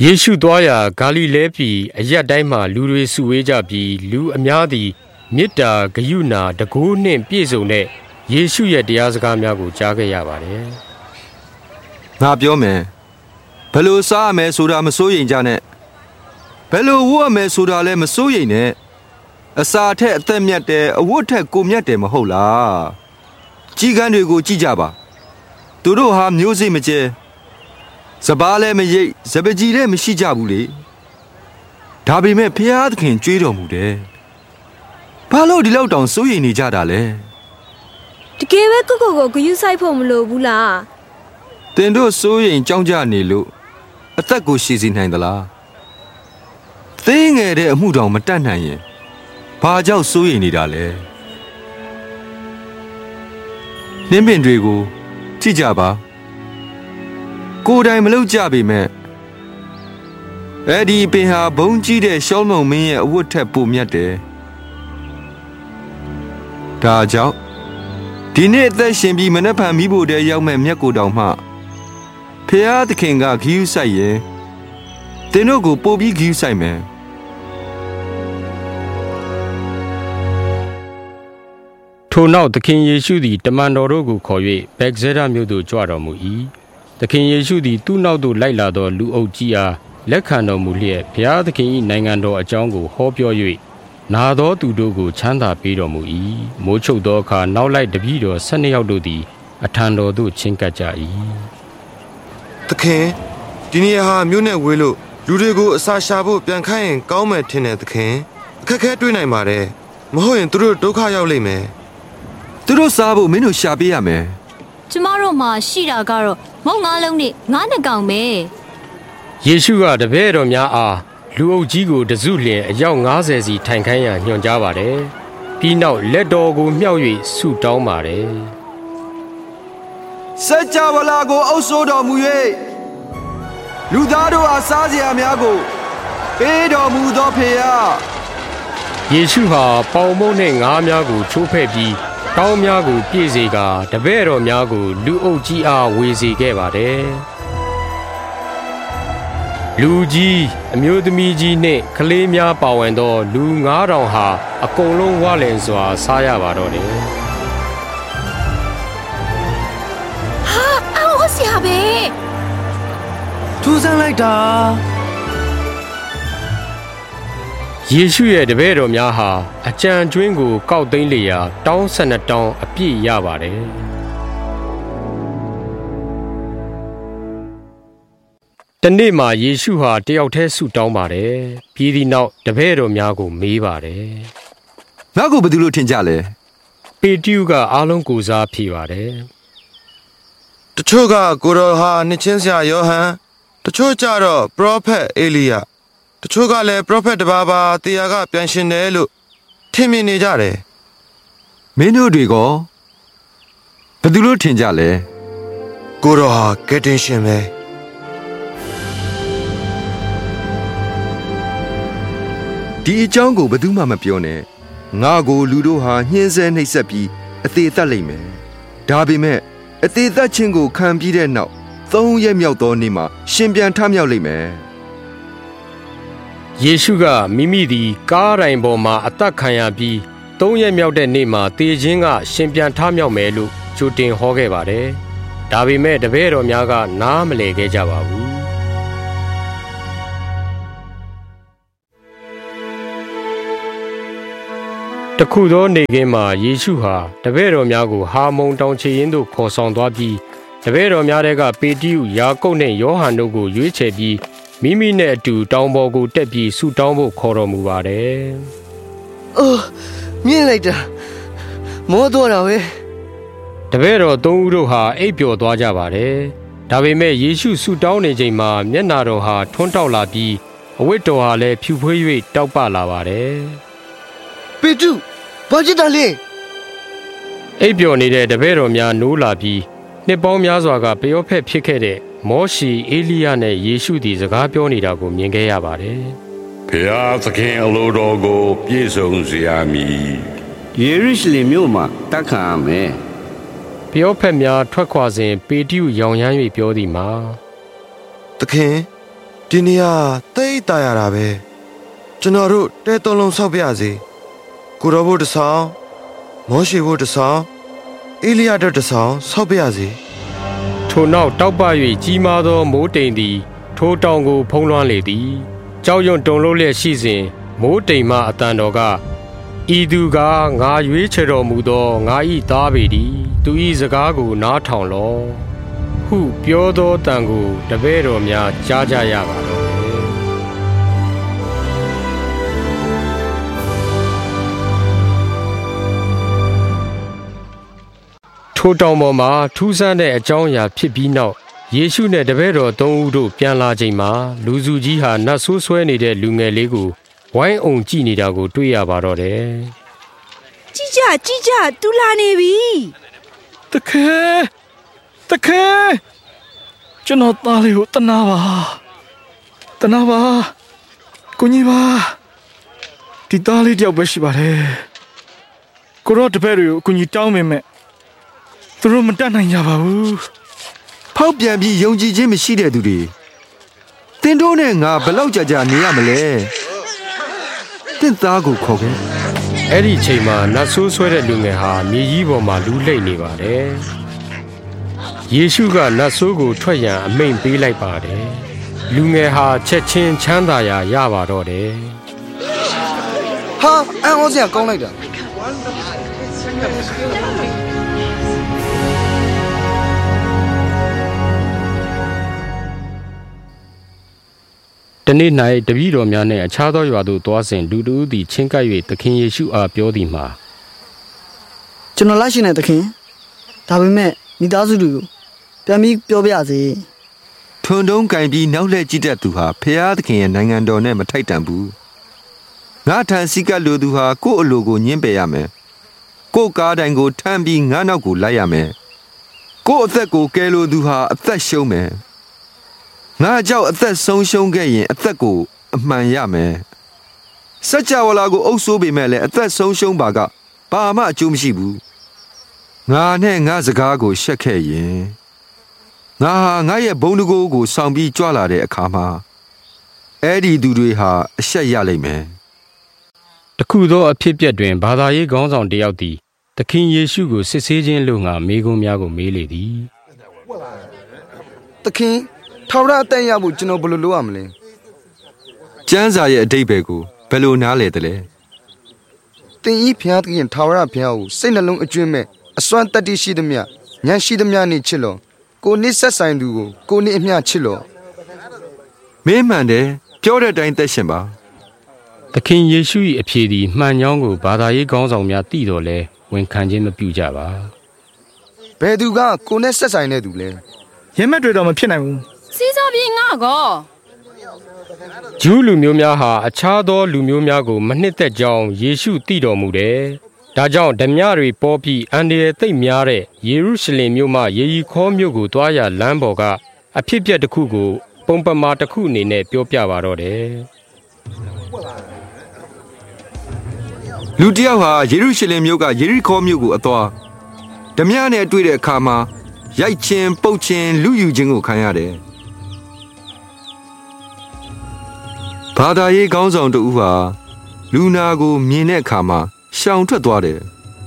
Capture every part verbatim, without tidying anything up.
ယေရှုသွားရာဂါလိလဲပြည်အရပ်တိုင်းမှာလူတွေစုဝေးကြပြီးလူအများသည်မေတ္တာဂရုဏာတကူးနှင့်ပြည့်စုံတဲ့ယေရှုရဲ့တရားစကားများကိုကြားခဲ့ရပါတယ်။ငါပြောမယ်ဘယ်လိုစားရမယ်ဆိုတာမစိုးရိမ်ကြနဲ့ဘယ်လိုဝတ်ရမယ်ဆိုတာလည်းမစိုးရိမ်နဲ့အစာထက်အသက်မြတ်တယ်အဝတ်ထက်ကိုမြတ်တယ်မဟုတ်လားကြီးကန်းတွေကိုကြည့်ကြပါသူတို့ဟာမျိုးစိမကျဲစပားလည်းမရိပ်စပကြီးလည်းမရှိကြဘူးလေဒါပေမဲ့ဖျားသခင်ကြွေးတော်မူတယ်ဘာလို့ဒီလောက်တောင်စိုးရိမ်နေကြတာလဲတကယ်ပဲကိုကိုကိုဂရုစိုက်ဖို့မလိုဘူးလားတင်တို့စိုးရိမ်ကြောက်ကြနေလို့အသက်ကိုရှည်စီနိုင်သလားသိငယ်တဲ့အမှုတောင်မတတ်နိုင်ရင်ဘာကြောင့်စိုးရိမ်နေတာလဲနှင်းပင်တွေကိုကြည့်ကြပါကိုယ်တိုင်မလုပ်ကြပေမဲ့အဲ့ဒီပင်ဟာဘုံကြီးတဲ့ရှောလမုန်မင်းရဲ့အဝတ်ထက်ပိုမြတ်တယ်ဒါကြောင့်ဒီနေ့အသက်ရှင်ပြီးမနှက်ဖန်မိဖို့တည်းရောက်မဲ့မြတ်ကိုတောင်မှဖျားသခင်ကဂရုစိုက်ရင်သင်တို့ကိုပို့ပြီးဂရုစိုက်မယ်ထိုနောက်သခင်ယေရှုသည်တမန်တော်တို့ကိုခေါ်၍ဗက်ဇဲဒမြို့သို့ကြွတော်မူ၏သခင်ယေရှုသည်သူ့နောက်သို့လိုက်လာသောလူအုပ်ကြီးအားလက်ခံတော်မူလျက်ဘုရားသခင်၏နိုင်ငံတော်အကြောင်းကိုဟောပြော၍နာသောသူတို့ကိုချမ်းသာပေးတော်မူ၏မိုးချုပ်သောအခါနောက်လိုက်တပည့်တော်ဆယ်နှစ်ယောက်တို့သည်အထံတော်သို့ချဉ်ကပ်ကြ၏သခင်ဒီနေ့ဟာမြို့နဲ့ဝေးလို့လူတွေကိုအစာရှာဖို့ပြန်ခိုင်းရင်ကောင်းမယ်ထင်တယ်သခင်အခက်ခဲတွေ့နိုင်ပါတယ်မဟုတ်ရင်သူတို့ဒုက္ခရောက်လိမ့်မယ်သူတို့စားဖို့မင်းတို့ရှာပေးရမယ်ကျမတို့မှာရှိတာကတော့မုံငါးလုံးနဲ့ငါးနှစ်ကောင်ပဲယေရှုကတပည့်တော်များအားလူအုပ်ကြီးကိုတစုလျင်အယောက်၅၀စီထိုင်ခိုင်းရန်ညွှန်ကြားပါတယ်ပြီးနောက်လက်တော်ကိုမြှောက်၍ဆုတောင်းပါတယ်စัจ java လာကိုအုပ်စိုးတော်မူ၍လူသားတို့အားစားစရာများကိုပေးတော်မူသောဖေယယေရှုဟာပေါင်မုန့်နှင့်ငါးများကိုချိုးဖဲ့ပြီးကောင်းများကိုပြည့်စေကာတပည့်တော်များကိုလူအုပ်ကြီးအားဝေစေခဲ့ပါတယ်လူကြီးအမျိုးသမီးကြီးနှင့်ကလေးများပါဝင်သောလူငါးထောင်ဟာအကုန်လုံးဝလင်စွာစားရပါတော့တယ်ဟာအော်ဆရာပဲထူးဆန်းလိုက်တာယေရှုရဲ့တပည့်တော်များဟာအကြံကျွင်းကိုကောက်သိမ်းလျာတောင်းဆယ်နှစ်တောင်းအပြည့်ရပါတယ်တနေ့မှာယေရှုဟာတယောက်တည်းဆုတောင်းပါတယ်ပြီးသည့်နောက်တပည့်တော်များကိုမေးပါတယ်ငါ့ကိုဘယ်သူလို့ထင်ကြလဲပေတရုကအားလုံးကိုစားဖြေပါတယ်တချို့ကကိုတော်ဟာနှစ်ချင်းဆရာယောဟန်တချို့ကြတော့ပရောဖက်အေလိယတချို့ကလည်းပရောဖက်တပါးပါတရားကပြန်ရှင်တယ်လို့ထင်မြင်နေကြတယ်မင်းတို့တွေကဘယ်သူလို့ထင်ကြလဲကိုတော်ဟာကယ်တင်ရှင်ပဲဒီအကြောင်းကိုဘယ်သူမှမပြောနဲ့ငါကိုလူတို့ဟာညှင်းဆဲနှိပ်စက်ပြီးအသေးသက်လိမ့်မယ်ဒါပေမဲ့အသေးသက်ခြင်းကိုခံပြီးတဲ့နောက်သုံးရက်မြောက်သောနေ့မှာရှင်ပြန်ထမြောက်လိမ့်မယ်ယေရှုကမိမိသည်ကားတိုင်ပေါ်မှာအသက်ခံရပြီးသုံးရက်မြောက်တဲ့နေ့မှာတေခြင်းကရှင်ပြန်ထမြောက်မယ်လို့ကြိုတင်ဟောခဲ့ပါတယ်ဒါပေမဲ့တပည့်တော်များကနားမလည်ခဲ့ကြပါဘူးတခုသောနေ့ကင်းမှာယေရှုဟာတပည့်တော်များကိုဟာမုန်တောင်ခြေရင်းသို့ခေါ်ဆောင်သွားပြီးတပည့်တော်များကပေတရုယာကုပ်နှင့်ယောဟန်တို့ကိုရွေးချယ်ပြီးမိမိနဲ့အတူတောင်ပေါ်ကိုတက်ပြီးဆုတောင်းဖို့ခေါ်တော်မူပါတယ်။အိုးမြင်လိုက်တာမောတော့တာပဲတပည့်တော်သုံးဦးတို့ဟာအိပ်ပျော်သွားကြပါတယ်ဒါပေမဲ့ယေရှုဆုတောင်းနေချိန်မှာမျက်နာတော်ဟာထွန်းတောက်လာပြီးအဝတ်တော်ဟာလည်းဖြူဖွေး၍တောက်ပလာပါတယ်ပေတုဘာဖြစ်တာလဲအိပ်ပျော်နေတဲ့တပည့်တော်များနိုးလာပြီးနှစ်ပေါင်းများစွာကပျော်ဖက်ဖြစ်ခဲ့တဲ့မောရှေအေလိယနဲ့ယေရှုသည်စကားပြောနေတာကိုမြင်ခဲ့ရပါတယ်။ဘုရားသခင်အလိုတော်ကိုပြည့်စုံစေရမည်။ယေရုရှလင်မြို့မှာတက်ခံရမယ်။ပျော်ဖက်များထွက်ခွာစဉ်ပေတရုရောင်ရမ်း၍ပြောသည်မှာသခင်ဒီနေရာတိတ်တာရတာပဲကျွန်တော်တို့တဲတုံးလုံးဆောက်ပြစီကိုရောဘုတ်တဆောင်မောရှိဘုတ်တဆောင်အေလိယတ်တဆောင်ဆောက်ပြစီထိုနောက်တောက်ပ၍ကြီးမားသောမိုးတိမ်သည်ထိုတောင်ကိုဖုံးလွှမ်းလေသည်ကြောက်ရွံ့တုန်လှုပ်လျက်ရှိစဉ်မိုးတိမ်မှအတန်တော်ကဤသူကငါရွေးချယ်တော်မူသောငါ၏သားပေသည်သူ၏စကားကိုနားထောင်လော့ဟုပြောသောတန်ကိုတပည့်တော်များကြားကြရပါတော့တယ်ထိုတောင်ပေါ်မှာထူးဆန်းတဲ့အကြောင်းအရာဖြစ်ပြီးနောက်ယေရှုနဲ့တပည့်တော်သုံးဦးတို့ပြန်လာချိန်မှာလူစုကြီးဟာနတ်ဆိုးဆွဲနေတဲ့လူငယ်လေးကိုဝိုင်းအောင်ကြည့်နေတာကိုတွေ့ရပါတော့တယ်ကြည့်ကြကြည့်ကြသူလာနေပြီတခဲတခဲကျွန်တော်သားလေးကိုတနာပါတနာပါကိုကြီးပါဒီသားလေးတယောက်ပဲရှိပါတယ်ကိုရောတပည့်တွေကိုအကူကြီးတောင်းမိမဲ့သူတို့မတတ်နိုင်ကြပါဘူးဖောက်ပြန်ပြီးယုံကြည်ခြင်းမရှိတဲ့သူတွေတင်တို့နဲ့ငါဘယ်လောက်ကြာကြာနေရမလဲတင့်သားကိုခေါ်ခဲ့အဲ့ဒီချိန်မှာနတ်ဆိုးဆွဲတဲ့လူငယ်ဟာမြေကြီးပေါ်မှာလူလှိမ့်နေပါတယ်ယေရှုကနတ်ဆိုးကိုထွက်ရန်အမိန့်ပေးလိုက်ပါတယ်လူငယ်ဟာချက်ချင်းချမ်းသာရာရပါတော့တယ်ဟာအံ့ဩစရာကောင်းလိုက်တာတနေ့၌တပည့်တော်များနှင့်အခြားသောရွာသို့သွားစဉ်လူတို့သည်ချင်းကပ်၍သခင်ယေရှုအားပြောသည်မှာကျွန်တော်လိုက်ရှင်တဲ့သခင်ဒါပေမဲ့မိသားစုတွေကိုပြန်ပြီးပြောပြစေထွန်းတုံးကင်ပြီးနောက်လှည့်ကြည့်တတ်သူဟာဖျားသခင်ရဲ့နိုင်ငံတော်နဲ့မထိုက်တန်ဘူးငါထံစီကလူသူဟာကိုယ့်အလိုကိုညှင်းပယ်ရမယ်ကိုယ့်ကားတိုင်ကိုထမ်းပြီးငါနောက်ကိုလိုက်ရမယ်ကိုယ့်အသက်ကိုကယ်လိုသူဟာအသက်ရှုံးမယ်ငါကြောက်အသက်ဆုံးရှုံးခဲ့ရင်အသက်ကိုအမှန်ရမယ်စัจ java လာကိုအုပ်ဆိုးပေမဲ့လည်းအသက်ဆုံးရှုံးပါကဘာမှအကျိုးမရှိဘူးငါနဲ့ငါစကားကိုရှက်ခဲ့ရင်ငါဟာငါရဲ့ဘုံတကိုးကိုဆောင်ပြီးကြွလာတဲ့အခါမှာအဲ့ဒီသူတွေဟာအရှက်ရလိမ့်မယ်တခုသောအဖြစ်အပျက်တွင်ဘာသာရေးခေါင်းဆောင်တစ်ယောက်သည်သခင်ယေရှုကိုစစ်ဆေးခြင်းလို့ငါမေးခွန်းများကိုမေးလေသည်သခင်ထာဝရအသက်ရဖို့ကျွန်တော်ဘယ်လိုလုပ်ရမလဲကျမ်းစာရဲ့အဓိပ္ပာယ်ကိုဘယ်လိုနားလည်သလဲသင်ဤဘုရားသခင်ထာဝရဘုရားကိုစိတ်နှလုံးအကျွမ်းမဲ့အစွမ်းတတ္တိရှိသမျှဉာဏ်ရှိသမျှနဲ့ချစ်လောကိုနစ်ဆက်ဆိုင်သူကိုကိုနစ်အမျှချစ်လောမင်းမှန်တယ်ပြောတဲ့အတိုင်းသက်ရှင်ပါသခင်ယေရှု၏အဖြေသည်မှန်ကြောင်းကိုဘာသာရေးခေါင်းဆောင်များသိတော်လဲဝန်ခံခြင်းမပြုကြပါဘယ်သူကကိုနဲ့ဆက်ဆိုင်တဲ့သူလဲရဲမက်တွေတော့မဖြစ်နိုင်ဘူးစီးစောပြေငါကောဂျူးလူမျိုးများဟာအခြားသောလူမျိုးများကိုမနှစ်သက်ကြောင်းယေရှုသိတော်မူတယ်။ဒါကြောင့်ဓမြတွေပေါ်ပြီးအန်ဒီရသိပ်များတဲ့ယေရုရှလင်မြို့မှယေရီခေါမြို့ကိုတွားရလမ်းပေါ်ကအဖြစ်ပြက်တစ်ခုကိုပုံပမာတစ်ခုအနေနဲ့ပြောပြပါတော့တယ်။လူတစ်ယောက်ဟာယေရုရှလင်မြို့ကယေရီခေါမြို့ကိုအသွားဓမြနဲ့တွေ့တဲ့အခါမှာရိုက်ချင်းပုတ်ချင်းလူယူခြင်းကိုခံရတယ်။ဘာသာရေးခေါင်းဆောင်တို့ဟာလူနာကိုမြင်တဲ့အခါမှာရှောင်ထွက်သွားတယ်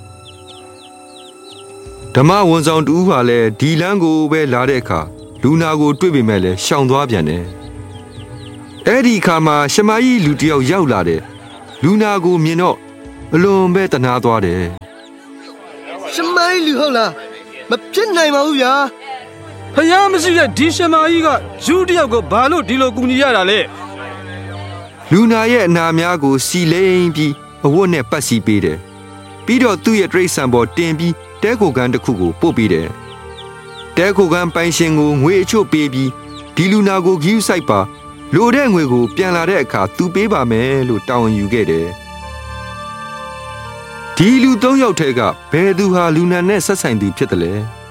။ဓမ္မဝန်ဆောင်တို့ဟာလည်းဒီလမ်းကိုပဲလာတဲ့အခါလူနာကိုတွေ့ပေမဲ့လည်းရှောင်သွားပြန်တယ်။အဲ့ဒီအခါမှာရှမာရိလူတစ်ယောက်ရောက်လာတယ်။လူနာကိုမြင်တော့အလွန်ပဲတနာသွားတယ်။ရှမာရိလူဟုတ်လားမဖြစ်နိုင်ပါဘူးဗျာဖယားမရှိတဲ့ဒီရှမာကြီးကယူတယောက်ကိုဘာလို့ဒီလိုကူညီရတာလဲလူနာရဲ့အနာများကိုစီလိမ့်ပြီးအဝတ်နဲ့ပတ်စီပေးတယ်ပြီးတော့သူ့ရဲ့တရိတ်ဆန်ပေါ်တင်ပြီးတဲခိုကန်တစ်ခုကိုပို့ပေးတယ်တဲခိုကန်ပိုင်ရှင်ကိုငွေအချို့ပေးပြီးဒီလူနာကိုဂရုစိုက်ပါလိုတဲ့ငွေကိုပြန်လာတဲ့အခါသူပေးပါမယ်လို့တောင်းယူခဲ့တယ်ဒီလူသုံးယောက်ထဲကဘယ်သူဟာလူနာနဲ့ဆက်ဆိုင်သူဖြစ်တယ်လဲ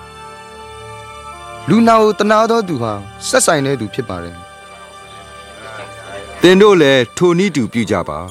လူနာကိုတနာတော်သူဟာဆက်ဆိုင်တဲ့သူဖြစ်ပါတယ်သင်တို့လည်းထိုနည်းတူပြုကြပါ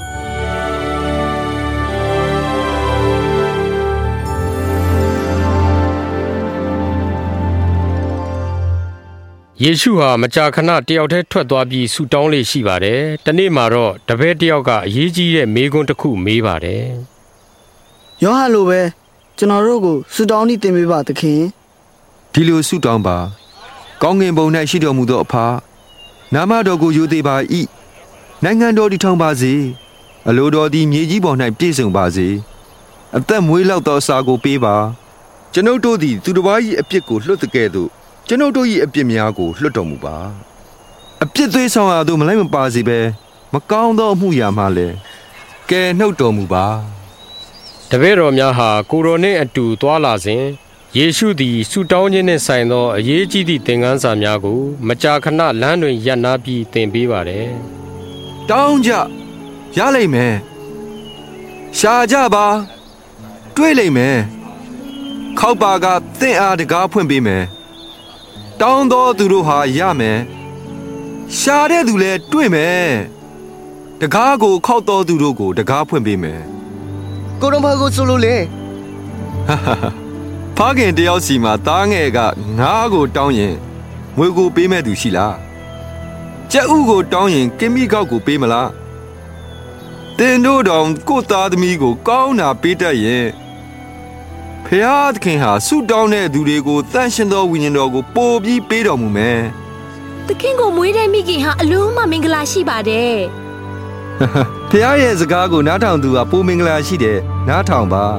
ယယေရှုဟာမကြာခဏတယောက်တည်းထွက်သွားပြီးဆူတောင်းလေးရှိပါတယ်။တနေ့မှာတော့တပည့်တယောက်ကအရေးကြီးတဲ့မေးခွန်းတစ်ခုမေးပါတယ်။ယောဟန်လိုပဲကျွန်တော်တို့ကိုဆူတောင်းနေတင်ပေးပါသခင်။ဒီလိုဆူတောင်းပါ။ကောင်းငင်ဘုံ၌ရှိတော်မူသောအဖနာမတော်ကိုယူသေးပါ၏။နိုင်ငံတော်တည်ထောင်ပါစေ။အလိုတော်သည်မြေကြီးပေါ်၌ပြည့်စုံပါစေ။အသက်မွေးလောက်သောအစာကိုပေးပါ။ကျွန်ုပ်တို့သည်သူတစ်ပါး၏အပြစ်ကိုလွှတ်တကဲ့သို့ကျွန်ုပ်တို့၏အပြစ်များကိုလွှတ်တော်မူပါအပြစ်သွေးဆောင်ရာသို့မလိုက်မပါစေဘဲမကောင်းသောအမှုရာမှလည်းကယ်နှုတ်တော်မူပါတပည့်တော်များဟာကိုရိုနှင့်အတူသွားလာစဉ်ယေရှုသည်ဆူတောင်းခြင်းနှင့်ဆိုင်သောအရေးကြီးသည့်သင်ခန်းစာများကိုမကြာခဏလမ်းတွင်ရပ်နားပြီးသင်ပေးပါတယ်တောင်းကြရလိမ့်မယ်ရှာကြပါတွေ့လိမ့်မယ်ခောက်ပါကသင်အားတကားဖွင့်ပေးမယ်တောင်းသောသူတို့ဟာရမယ်ရှာတဲ့သူလည်းတွေ့မယ်တကားကိုခောက်သောသူတို့ကိုတကားဖွင့်ပေးမယ်ကိုတော်ဘာကိုဆိုလို့လဲဖခင်တယောက်စီမှာသားငယ်ကငါးကိုတောင်းရင်ငွေကိုပေးမဲ့သူရှိလားကြက်ဥကိုတောင်းရင်ကင်မီကောက်ကိုပေးမလားတင်တို့တောင်ကိုသားသမီးကိုကောင်းတာပေးတတ်ရင်ဖျားသခင်ဟာဆုတောင်းတဲ့သူတွေကိုတန်ရှင်သောဝိညာဉ်တော်ကိုပို့ပြီးပေးတော်မူမယ်။သခင်ကိုမွေးတဲ့မိခင်ဟာအလုံးမမင်္ဂလာရှိပါတယ်။ဖျားရဲ့စကားကိုနားထောင်သူဟာပိုမင်္ဂလာရှိတယ်နားထောင်ပါ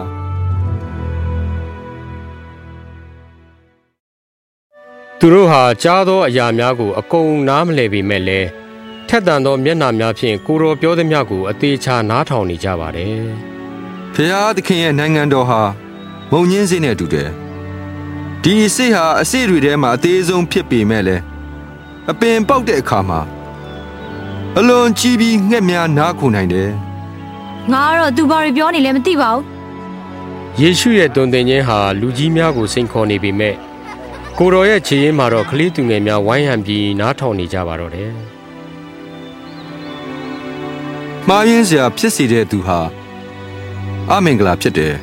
။သူတို့ဟာကြားသောအရာများကိုအကုန်နားမလည်ပေမဲ့လည်းထက်သန်သောမျက်နှာများဖြင့်ကိုတော်ပြောသည်များကိုအသေးချာနားထောင်နေကြပါတယ်။ဖျားသခင်ရဲ့နိုင်ငံတော်ဟာမုံညင်းစေးနဲ့တူတယ်ဒီအစိတ်ဟာအစိတ်တွေထဲမှာအသေးဆုံးဖြစ်ပေမဲ့လည်းအပင်ပေါက်တဲ့အခါမှာအလွန်ကြီးပြီးငှက်များနားခုနိုင်တယ်ငါကတော့သူဘာတွေပြောနေလဲမသိပါဘူးယေရှုရဲ့တုန်တင်ခြင်းဟာလူကြီးများကိုစိန်ခေါ်နေပေမဲ့ကိုတော်ရဲ့ခြေရင်းမှာတော့ကလေးသူငယ်များဝိုင်းဟန်ပြီးနားထောင်နေကြပါတော့တယ်မှားယွင်းစရာဖြစ်စေတဲ့သူဟာအမင်္ဂလာဖြစ်တယ်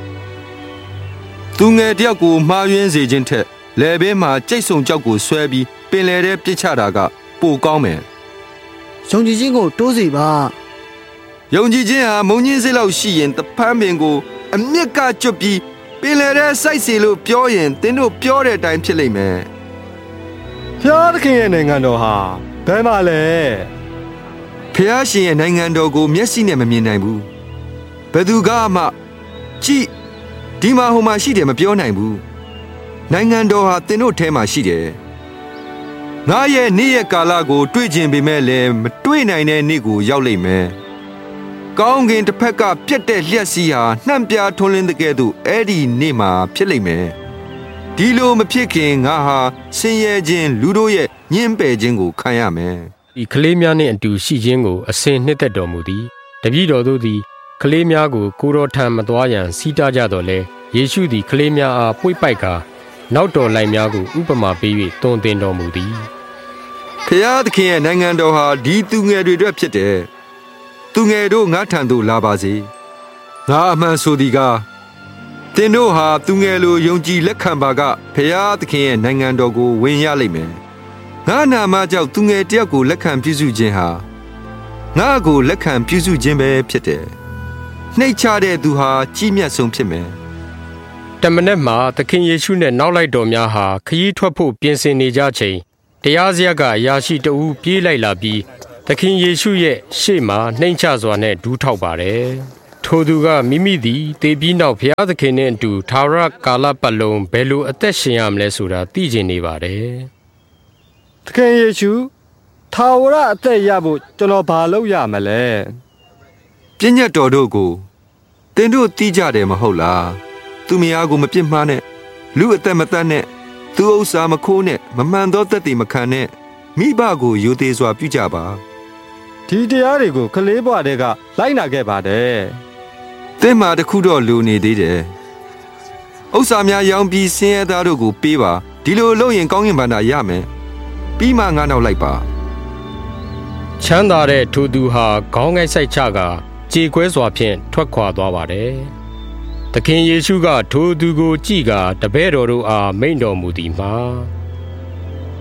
သူငယ်တယောက်ကိုမှားယွင်းစေခြင်းထက်လယ်ဘေးမှာကြိတ်ဆုံကြောက်ကိုဆွဲပြီးပင်လယ်ထဲပစ်ချတာကပိုကောင်းမယ်ယုံကြည်ခြင်းကိုတိုးစေပါယုံကြည်ခြင်းဟာမုံညင်းစေးလောက်ရှိရင်တဖန်းပင်ကိုအမြင့်ကကျွတ်ပြီးပင်လယ်ထဲစိုက်စီလို့ပြောရင်သင်တို့ပြောတဲ့အတိုင်းဖြစ်လိမ့်မယ်ဖျားသခင်ရဲ့နိုင်ငံတော်ဟာဘယ်မှာလဲဖျားရှင်ရဲ့နိုင်ငံတော်ကိုမျက်စိနဲ့မမြင်နိုင်ဘူးဘယ်သူကမှကြည့်ဒီမှာဟိုမှာရှိတယ်မပြောနိုင်ဘူးနိုင်ငံတော်ဟာသင်တို့ထဲမှာရှိတယ်ငါရဲ့နေ့ရက်ကာလကိုတွေ့ကျင်ပေမဲ့လည်းမတွေ့နိုင်တဲ့နေ့ကိုရောက်လိမ့်မယ်ကောင်းကင်တစ်ဖက်ကပြက်တဲ့လျှက်စီးဟာနှံ့ပြားထွန်းလင်းတဲ့ကဲ့သို့အဲ့ဒီနေ့မှာဖြစ်လိမ့်မယ်ဒီလိုမဖြစ်ခင်ငါဟာဆင်းရဲခြင်းလူတို့ရဲ့ညှင်းပယ်ခြင်းကိုခံရမယ်ဒီကလေးများနှင့်အတူရှိခြင်းကိုအစဉ်နှစ်သက်တော်မူသည်တပည့်တော်တို့သည်ကလေးများကိုကိုတော်ထံမသွားရန်စီးတားကြတော်လဲယေရှုသည်ကလေးများအားပွေ့ပိုက်ကာနောက်တော်လိုက်များကိုဥပမာပေး၍တွင်တင်တော်မူသည်ဖျားသခင်ရဲ့နိုင်ငံတော်ဟာဒီသူငယ်တွေအတွက်ဖြစ်တယ်သူငယ်တို့ငါထံသို့လာပါစေငါအမှန်ဆိုသည်ကားသင်တို့ဟာသူငယ်လိုယုံကြည်လက်ခံပါကဖျားသခင်ရဲ့နိုင်ငံတော်ကိုဝင်ရလိမ့်မယ်ငါနာမကြောင့်သူငယ်တယောက်ကိုလက်ခံပြုစုခြင်းဟာငါကိုလက်ခံပြုစုခြင်းပဲဖြစ်တယ်နှိတ်ချတဲ့သူဟာကြီးမြတ်ဆုံးဖြစ်မယ်တမန်မှာသခင်ယေရှုနဲ့နောက်လိုက်တော်များဟာခရီးထွက်ဖို့ပြင်ဆင်နေကြချိန်တရားစရပ်ကအရာရှိတဦးပြေးလိုက်လာပြီးသခင်ယေရှုရဲ့ရှေ့မှာနှိမ်ချစွာနဲ့ဒူးထောက်ပါတယ်ထိုသူကမိမိသည်တေပြီးနောက်ဘုရားသခင်နဲ့အတူထာဝရကာလပတ်လုံးဘယ်လိုအသက်ရှင်ရမလဲဆိုတာသိကျင်နေပါတယ်သခင်ယေရှုထာဝရအသက်ရဖို့ကျွန်တော်ဘာလုပ်ရမလဲပညတ်တော်တို့ကိုသင်တို့သိကြတယ်မဟုတ်လားသူမယားကိုမပြစ်မှားနဲ့လူအသက်မတတ်နဲ့သူဥစ္စာမခိုးနဲ့မမှန်သောသက်သေမခံနဲ့မိဘကိုယိုသေးစွာပြုကြပါဒီတရားတွေကိုကလေးဘဝတည်းကလိုက်နာခဲ့ပါတယ်သင်မှာတခုတော့လူနေသေးတယ်ဥစ္စာများရောင်းပြီးဆင်းရဲသားတို့ကိုပေးပါဒီလိုလုပ်ရင်ကောင်းကင်ဘဏ္ဍာရမယ်ပြီးမှငါနောက်လိုက်ပါချမ်းသာတဲ့ထိုသူဟာခေါင်းငိုက်ဆိုင်ချကကြေကွဲစွာဖြင့်ထွက်ခွာသွားပါတယ်သခင်ယေရှုကထိုသူကိုကြည့်ကာတပည့်တော်တို့အားမိန့်တော်မူသည်မှာ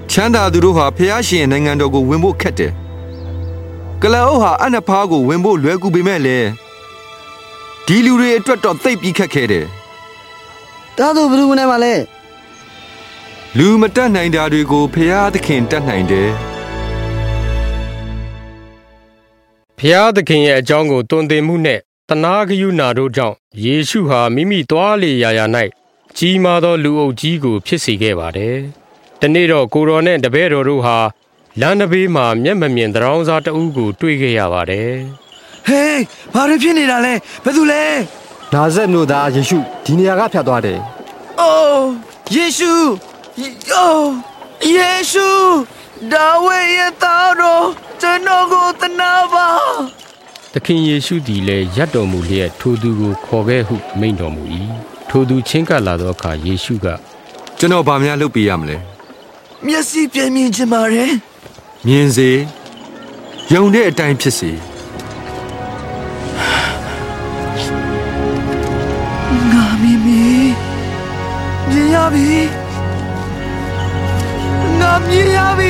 ချမ်းသာသူတို့ဟာဖျားရှင်နိုင်ငံတော်ကိုဝင်ဖို့ခက်တယ်ကလအုပ်ဟာအနဖားကိုဝင်ဖို့လွယ်ကူပေမဲ့လေဒီလူတွေအတွက်တော့သိပ်ပြီးခက်ခဲတယ်ဒါဆိုဘယ်သူနဲ့မှလဲလူမတတ်နိုင်တာတွေကိုဖျားသခင်တတ်နိုင်တယ်ဖျားသခင်ရဲ့အကြောင်းကိုတွင်တင်မှုနဲ့တနာဂယုဏတို့ကြောင့်ယေရှုဟာမိမိသွားလေရာရာ၌ကြီးမားသောလူအုပ်ကြီးကိုဖြစ်စေခဲ့ပါတယ်။တနေ့တော့ကိုတော်နဲ့တပည့်တော်တို့ဟာလမ်းတစ်ဘေးမှာမျက်မမြင်တောင်းစားတအုပ်ကိုတွေ့ခဲ့ရပါတယ်။ဟေးဘာတွေဖြစ်နေတာလဲဘယ်သူလဲနာဇက်မြို့သားယေရှုဒီနေရာကဖြတ်သွားတယ်။အိုးယေရှုအိုးယေရှုဒါဝိဒ်ရဲ့သားတော်ကျွန်တော်ကိုသနာပါသခင်ယေရှုသည်လည်းရပ်တော်မူလျက်ထိုသူကိုခေါ်ခဲ့ဟုမိန့်တော်မူ၏ထိုသူချင်းကပ်လာသောအခါယေရှုကကျွန်တော်ဘာများလုပ်ပေးရမလဲမျက်စိပြမြင်ချင်ပါတယ်မြင်စေယုံတဲ့အတိုင်းဖြစ်စေငါမီမီမြင်ရပြီငါမြင်ရပြီ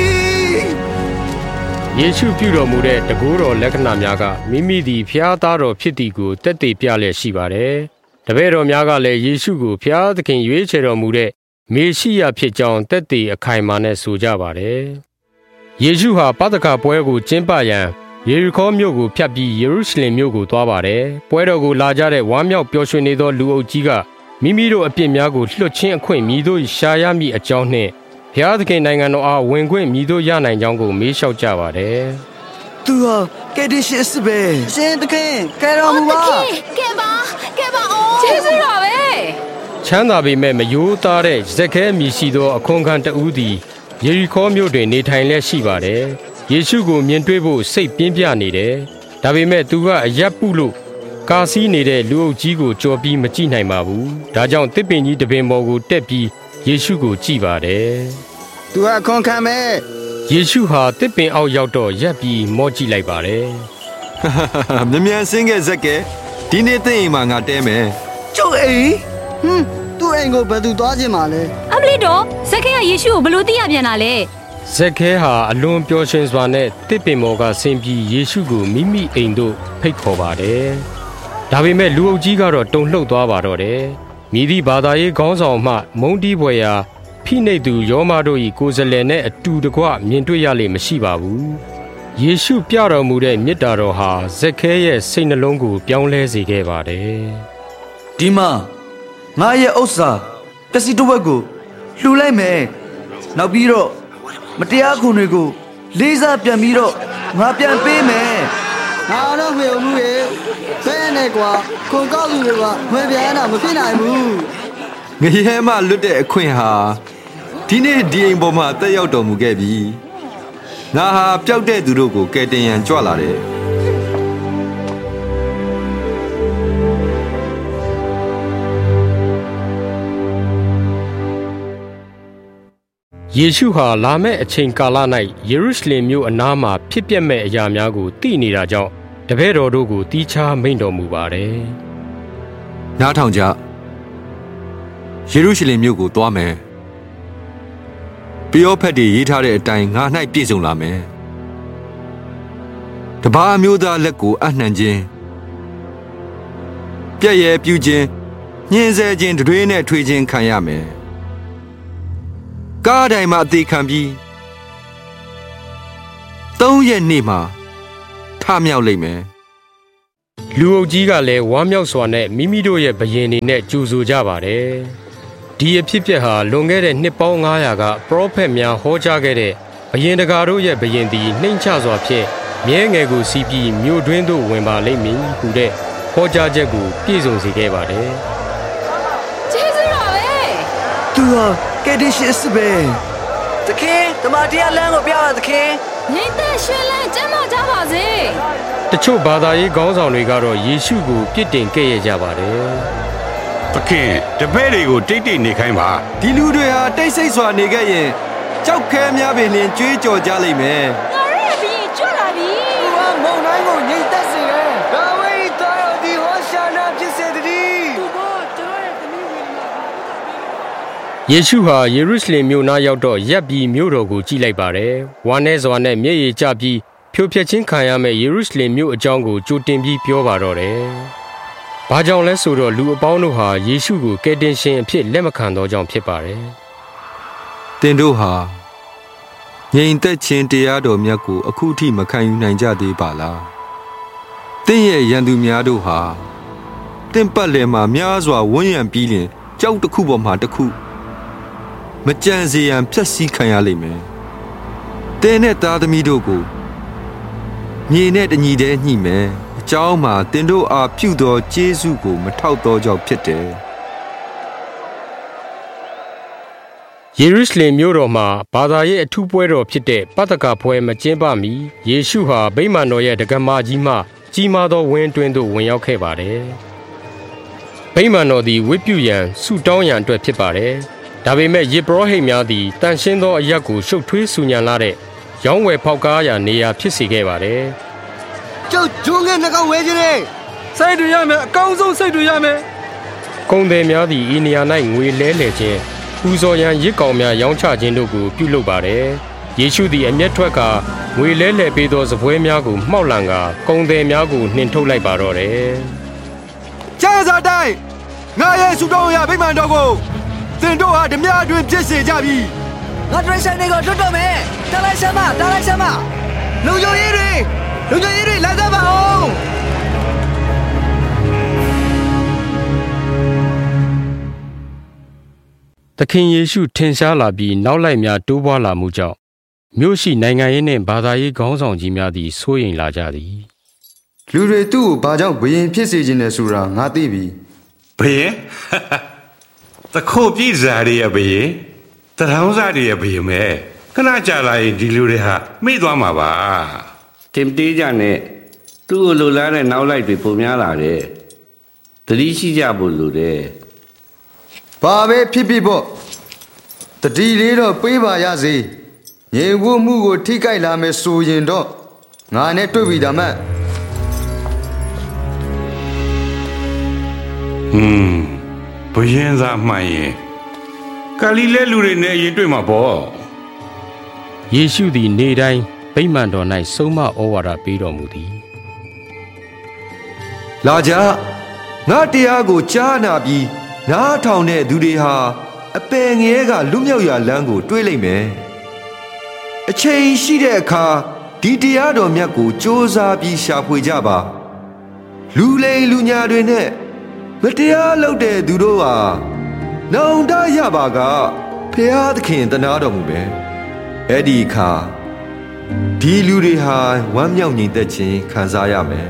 ယေရှုပြုတော်မူတဲ့တကူတော်လက္ခဏာများကမိမိသည်ဖျားသားတော်ဖြစ်သည်ကိုတက်တည်ပြလျက်ရှိပါတယ်။တပည့်တော်များကလည်းယေရှုကိုဖျားသခင်ရွေးချယ်တော်မူတဲ့မေရှိယဖြစ်ကြောင်းတက်တည်အခိုင်အမာနဲ့ဆိုကြပါတယ်။ယေရှုဟာပသခပွဲကိုကျင်းပရန်ယေရီခေါမြို့ကိုဖြတ်ပြီးယေရုရှလင်မြို့ကိုသွားပါတယ်။ပွဲတော်ကိုလာကြတဲ့ဝမ်းမြောက်ပျော်ရွှင်နေသောလူအုပ်ကြီးကမိမိတို့အပြစ်များကိုလွှတ်ချင်းအခွင့်မြည်တို့ရှာရမည့်အကြောင်းနှင့်ဘုရားသခင်နိုင်ငံတော်အားဝင်ခွင့်မြည်တို့ရနိုင်ကြောင်းကိုမေးလျှောက်ကြပါတယ်။သူဟာကယ်တင်ရှင်အစ်ပဲ။ရှင်သခင်ကယ်တော်မူပါ။ကယ်ပါကယ်ပါအော်ကျေးဇူးတော်ပဲ။ချမ်းသာပေမဲ့မယိုးသားတဲ့ဇက်ခဲမြည်ရှိသောအခွန်ခံတဦးသည်ယေရီခေါမြို့တွင်နေထိုင်လျက်ရှိပါတယ်။ယေရှုကိုမြင်တွေ့ဖို့စိတ်ပြင်းပြနေတယ်။ဒါပေမဲ့သူကအရက်ပုလို့ကာစီးနေတဲ့လူအုပ်ကြီးကိုကြော်ပြီးမကြည့်နိုင်ပါဘူး။ဒါကြောင့်တစ်ပင်ကြီးတစ်ပင်ပေါ်ကိုတက်ပြီးယေရှုကိုကြည့်ပါတယ်။သူကခွန်ခံမဲ့ယေရှုဟာတစ်ပင်အောက်ရောက်တော့ရက်ပြီးမော့ကြည့်လိုက်ပါတယ်။မြ мян စင်းခဲ့ဇက်ကဲဒီနေ့သိအိမ်မှာငါတဲမယ်။ကျုပ်အိမ်ဟွန်းသူ့အိမ်ကိုဘယ်သူသွားခြင်းမလဲ။အမလီတော့ဇက်ခဲကယေရှုကိုဘယ်လိုသိရပြန်တာလဲ။ဇက်ခဲဟာအလွန်ပျော်ရွှင်စွာနဲ့တစ်ပင်ပေါ်ကဆင်းပြီးယေရှုကိုမိမိအိမ်သို့ဖိတ်ခေါ်ပါတယ်။ဒါပေမဲ့လူအုပ်ကြီးကတော့တုန်လှုပ်သွားပါတော့တယ်။မြည်သည့်ဘာသာရေးခေါင်းဆောင်မှမုန်းတီးဖွယ်ရာဖိနှိပ်သူယောမတို့၏ကိုယ်စားလှယ်နဲ့အတူတကွမြင်တွေ့ရလိမ့်မရှိပါဘူး။ယေရှုပြတော်မူတဲ့မေတ္တာတော်ဟာဇက်ခဲရဲ့စိတ်နှလုံးကိုပြောင်းလဲစေခဲ့ပါတယ်။ဒီမှာငါရဲ့ဥစ္စာပစ္စည်းတစ်ဝက်ကိုလှူလိုက်မယ်။နောက်ပြီးတော့မတရားခွန်တွေကိုလေးစားပြန်ပြီးတော့ငါပြန်ပေးမယ်။ငါတော့မယုံဘူးရဲ့။ဘယ်နဲ့ကွာခွန်ကောက်သူတွေကဝင်ပြန်တာမဖြစ်နိုင်ဘူး။ငရဲမှလွတ်တဲ့အခွင့်ဟာဒီနေ့ဒီအိမ်ပေါ်မှာတက်ရောက်တော်မူခဲ့ပြီငါဟာပျောက်တဲ့သူတို့ကိုကယ်တင်ရန်ကြွလာတယ်ယေရှုဟာလာမယ့်အချိန်ကာလ၌ယေရုရှလင်မြို့အနားမှာဖြစ်ပျက်မဲ့အရာများကိုသိနေတာကြောင့်တပည့်တော်တို့ကိုတီးခြားမိန့်တော်မူပါတယ်နားထောင်ကြယေရုရှလင်မြို့ကိုသွားမယ်ပျောဖက်တွေရေးထားတဲ့အတိုင်းငါ၌ပြည့်စုံလာမယ်တပါးမျိုးသားလက်ကိုအနှံခြင်းပြည့်ရဲ့ပြူခြင်းညှင်းဆဲခြင်းတွေနဲ့ထွေးခြင်းခံရမယ်ကားတိုင်းမှာအသေးခံပြီးသုံးရက်နေ့မှာထမြောက်လိမ့်မယ်လူအုပ်ကြီးကလည်းဝမ်းမြောက်စွာနဲ့မိမိတို့ရဲ့ဘယင်တွေနဲ့ကြိုဆိုကြပါတယ်ဒီအဖြစ်အပျက်ဟာလွန်ခဲ့တဲ့နှစ်ပေါင်းငါးရာကပရောဖက်များဟောကြားခဲ့တဲ့ဘယင်တကာတို့ရဲ့ဘယင်သည်နှိမ့်ချစွာဖြင့်မြဲငယ်ကိုစီးပြီးမြို့တွင်းသို့ဝင်ပါလိမ့်မည်ဟုတဲ့ဟောကြားချက်ကိုပြည့်စုံစေခဲ့ပါတယ်။ကျေးဇူးတော်ပဲ။သူဟာကယ်တင်ရှင်အစ်ပဲ။သခင်တမန်တရားလမ်းကိုပြပါသခင်။နေသက်ရှင်လန်းကျမ်းမာကြပါစေ။တချို့ဘာသာရေးခေါင်းဆောင်တွေကတော့ယေရှုကိုပြစ်တင်ခဲ့ရကြပါတယ်။သခင်တပည့်တွေကိုတိတ်တိတ်နေခိုင်းပါဒီလူတွေဟာတိတ်ဆိတ်စွာနေခဲ့ရင်ကြောက်ခဲများပင်လင်ကြွေးကြော်ကြလိမ့်မယ်ငါရဲ့ဘီကြွလာပြီသူကမုန်တိုင်းကိုငြိမ်သက်စေတယ်ဒါဝိဒ်သားတော်ဒီဟောရှာနာဖြစ်စေတည်းသူကကျွန်တော်ရဲ့သမီးဝင်လာယေရှုဟာယေရုရှလင်မြို့နားရောက်တော့ရပ်ပြီးမြို့တော်ကိုကြည့်လိုက်ပါတယ်။ဝါနဲ့စွာနဲ့မျက်ရည်ကျပြီးဖြိုဖျက်ခြင်းခံရမယ့်ယေရုရှလင်မြို့အကြောင်းကိုကြိုတင်ပြီးပြောပါတော့တယ်။ဘာကြောင့်လဲဆိုတော့လူအပေါင်းတို့ဟာယေရှုကိုကယ်တင်ရှင်အဖြစ်လက်မခံသောကြောင့်ဖြစ်ပါတယ်။တင်တို့ဟာငြိမ်သက်ခြင်းတရားတော်မြတ်ကိုအခုထိမခံယူနိုင်ကြသေးပါလား။တင်းရဲ့ရန်သူများတို့ဟာတင်းပတ်လည်မှာများစွာဝန်းရံပြီးရင်ကြောက်တစ်ခုပေါ်မှာတစ်ခုမကြံစေရန်ဖြတ်စည်းခံရလိမ့်မယ်။တင်းနဲ့သားသမီးတို့ကိုမြေနဲ့တညီတည်းညှိမယ်။အကြောင်းမှာတင်တို့အားပြုသောကျေးဇူးကိုမထောက်သောကြောင့်ဖြစ်တယ်။ယေရုရှလင်မြို့တော်မှာဘာသာရေးအထူးပွဲတော်ဖြစ်တဲ့ပတ္တကပွဲမကျင်းပမီယေရှုဟာဗိမာန်တော်ရဲ့တက္ကမကြီးမှကြီးမားသောဝင်းတွင်သို့ဝင်ရောက်ခဲ့ပါတယ်။ဗိမာန်တော်သည်ဝတ်ပြုရန်ဆုတောင်းရန်အတွက်ဖြစ်ပါတယ်။ဒါပေမဲ့ယေဘရဟိတ်များသည်တန်ရှင်းသောအရက်ကိုရှုပ်ထွေးဆူညံလာတဲ့ရောင်းဝယ်ဖောက်ကားရာနေရာဖြစ်စေခဲ့ပါတယ်။ကျုပ်ဂျုံငယ်နှကောင်ဝဲခြင်းနဲ့စိတ်တွေရမယ်အကောင်းဆုံးစိတ်တွေရမယ်။ကုန်သည်များသည်ဤနေရာ၌ငွေလဲလှယ်ခြင်းပူဇော်ရန်ရစ်ကောင်များရောင်းချခြင်းတို့ကိုပြုလုပ်ပါတယ်။ယေရှုသည်အမျက်ထွက်ကငွေလဲလှယ်ပေးသောစပွဲများကိုမှောက်လန်ကာကုန်သည်များကိုနှင်ထုတ်လိုက်ပါတော့တယ်။ကျဲစားတိုင်းငါရဲ့ဆုတောင်းရာဗိမာန်တော်ကိုသင်တို့ဟာဓမြအတွင်းပြည့်စေကြပြီ။ငါဒရိဆိုင်တွေကိုလွတ်တော့မယ်။တာလိုက်စမ်းမတာလိုက်စမ်းမလုံခြုံရေးတွေလုံခြုံရေးတွေလာကြပါအောင်။သခင်ယေရှုထင်ရှားလာပြီးနောက်လိုက်များတိုးပွားလာမှုကြောင့်မြို့ရှိနိုင်ငံရေးနှင့်ဘာသာရေးခေါင်းဆောင်ကြီးများသည်စိုးရိမ်လာကြသည်လူတွေသူ့ကိုဘာကြောင့်ဘယင်ဖြစ်စေခြင်းလဲဆိုတာငါသိပြီဘယင်တခိုးပြည်စားရရဲ့ဘယင်တထောင်းစားရရဲ့ဘယင်မဲခဏကြာလာရင်ဒီလူတွေဟာမိသွားမှာပါတင်တေးကြနဲ့သူ့ကိုလိုလားတဲ့နောက်လိုက်တွေပုံများလာတယ်သတိရှိကြဖို့လိုတယ်ဘာပဲဖြစ်ဖြစ်ပေါ့တတိလေးတော့ပေးပါရစေငြိမ်ဝှမှုကိုထိကြိုက်လာမယ်ဆိုရင်တော့ငါနဲ့တွေ့ပြီဒါမှဟွန်းဘယင်သာမှန်ရင်ဂါလိလဲလူတွေနဲ့ရင်တွေ့မှာပေါ့ယေရှုသည်နေ့တိုင်းဗိမာန်တော်၌ဆုံးမဩဝါဒပေးတော်မူသည်လာကြငါတရားကိုကြားနာပြီးနားထောင်တဲ့သူတွေဟာအပယ်ငရဲကလွတ်မြောက်ရာလမ်းကိုတွေးလိုက်မယ်အချိန်ရှိတဲ့အခါဒီတရားတော်မြတ်ကိုစ조사ပြီးရှာဖွေကြပါလူလိမ်လူညာတွေနဲ့မတရားလုပ်တဲ့သူတို့ဟာနောင်တရပါကဖျားသခင်တနာတော်မူမယ်အဲ့ဒီအခါဒီလူတွေဟာဝမ်းမြောက်ညီသက်ခြင်းခံစားရမယ်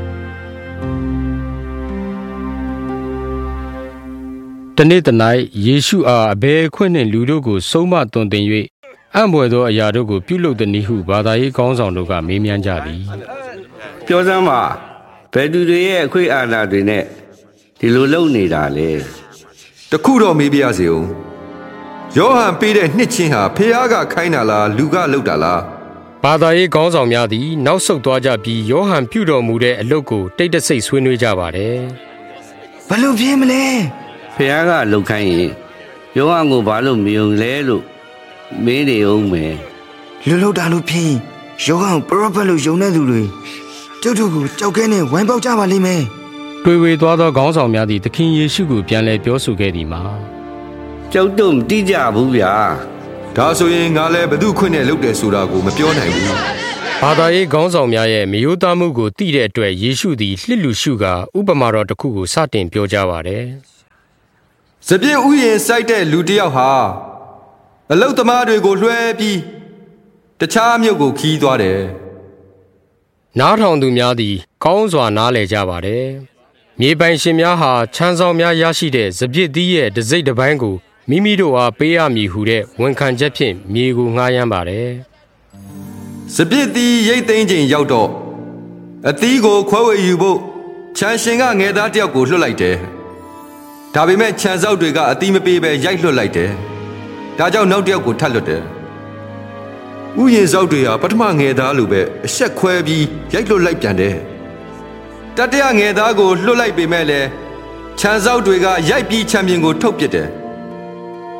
တနေ့တနေ့ယေရှုအားအဘယ်ခွင့်နှင့်လူတို့ကိုဆုံးမသွန်သင်၍အံ့ဘွယ်သောအရာတို့ကိုပြုလုပ်သည်နည်းဟုဘာသာရေးခေါင်းဆောင်တို့ကမေးမြန်းကြသည်ပြောစမ်းပါဘယ်သူတွေရဲ့အခွင့်အာဏာတွေနဲ့ဒီလိုလုပ်နေတာလဲတခုတော့မေးပြရစေဦးယောဟန်ပေးတဲ့နှစ်ချင်းဟာဖျားကခိုင်းတာလားလူကလုပ်တာလားဘာသာရေးခေါင်းဆောင်များသည်နောက်ဆုတ်သွားကြပြီးယောဟန်ပြုတော်မူတဲ့အလုပ်ကိုတိတ်တဆိတ်ဆွေးနွေးကြပါတယ်ဘယ်လိုပြင်းမလဲဖျားကလှုပ်ခိုင်းရင်ယောဟန်ကိုဘာလို့မယုံလဲလို့မင်းနေအောင်မယ်လူလောက်တာလို့ဖြစ်ယောဟန်ပရောဖက်လို့ယုံတဲ့လူတွေကျုပ်တို့ကိုကြောက်ခဲနဲ့ဝိုင်းပေါက်ကြပါလိမ့်မယ်တွေ့ဝေသွားသောခေါင်းဆောင်များသည်သခင်ယေရှုကိုပြန်လည်ပြောဆိုခဲ့သည်မှာကျုပ်တို့မတိကြဘူးဗျာဒါဆိုရင်ငါလည်းဘသူခွင့်နဲ့လုပ်တယ်ဆိုတာကိုမပြောနိုင်ဘူးဘာသာရေးခေါင်းဆောင်များရဲ့မယိုးသားမှုကိုသိတဲ့အတွက်ယေရှုသည်လှစ်လူရှုကာဥပမာတော်တစ်ခုကိုစတင်ပြောကြားပါတယ်စပြည့်ဥယျာဉ်စိုက်တဲ့လူတစ်ယောက်ဟာအလုတ်သမားတွေကိုလွှဲပြီးတခြားမြို့ကိုခီးသွားတယ်နားထောင်သူများသည်ကောင်းစွာနားလည်ကြပါတယ်မြေပိုင်ရှင်များဟာချမ်းဆောင်များရရှိတဲ့စပြည့်သီးရဲ့တစိမ့်တစ်ပိုင်းကိုမိမိတို့အားပေးရမည်ဟုတဲ့ဝန်ခံချက်ဖြင့်မြေကိုငှားရမ်းပါတယ်စပြည့်သီးရိတ်သိမ်းချိန်ရောက်တော့အသီးကိုခွဲဝေယူဖို့ချမ်းရှင်ကငယ်သားတစ်ယောက်ကိုလွှတ်လိုက်တယ်ဒါပေမဲ့ခြံစောက်တွေကအသီးမပေးဘဲရိုက်လွှတ်လိုက်တယ်ဒါကြောင့်နောက်တစ်ယောက်ကိုထပ်လွှတ်တယ်ဥယျာဉ်စောက်တွေဟာပထမငယ်သားလိုပဲအဆက်ခွဲပြီးရိုက်လွှတ်လိုက်ပြန်တယ်တတိယငယ်သားကိုလွှတ်လိုက်ပေမဲ့လည်းခြံစောက်တွေကရိုက်ပြီးချမ်းပြင်ကိုထုတ်ပစ်တယ်